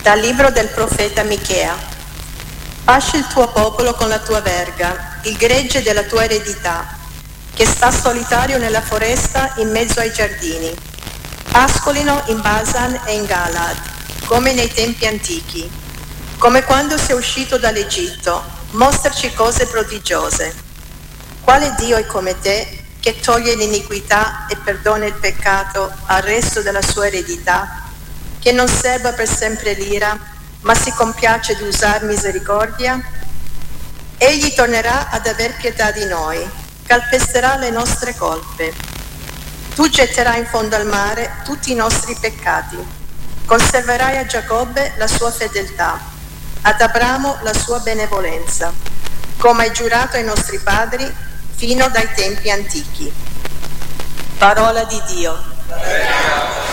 Dal libro del profeta Michea. Pasci il tuo popolo con la tua verga, il gregge della tua eredità, che sta solitario nella foresta in mezzo ai giardini. Pascolino in Basan e in Galad, come nei tempi antichi, come quando sei uscito dall'Egitto, mostraci cose prodigiose. Quale Dio è come te, che toglie l'iniquità e perdona il peccato al resto della sua eredità, che non serba per sempre l'ira, ma si compiace di usar misericordia? Egli tornerà ad aver pietà di noi, calpesterà le nostre colpe. Tu getterai in fondo al mare tutti i nostri peccati, conserverai a Giacobbe la sua fedeltà, ad Abramo la sua benevolenza, come hai giurato ai nostri padri fino dai tempi antichi. Parola di Dio.